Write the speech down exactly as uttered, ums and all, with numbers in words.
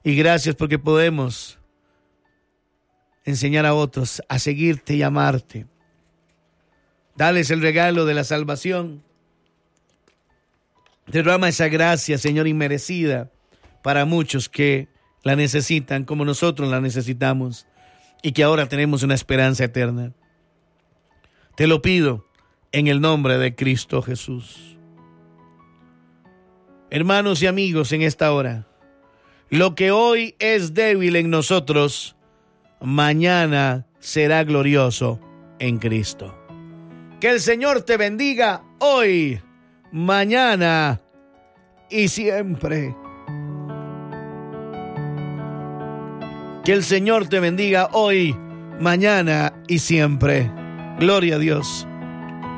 Y gracias porque podemos enseñar a otros a seguirte y amarte. Dales el regalo de la salvación. Derrama esa gracia, Señor, inmerecida para muchos que la necesitan como nosotros la necesitamos y que ahora tenemos una esperanza eterna. Te lo pido en el nombre de Cristo Jesús. Hermanos y amigos, en esta hora, lo que hoy es débil en nosotros, mañana será glorioso en Cristo. Que el Señor te bendiga hoy, mañana y siempre. Que el Señor te bendiga hoy, mañana y siempre. Gloria a Dios.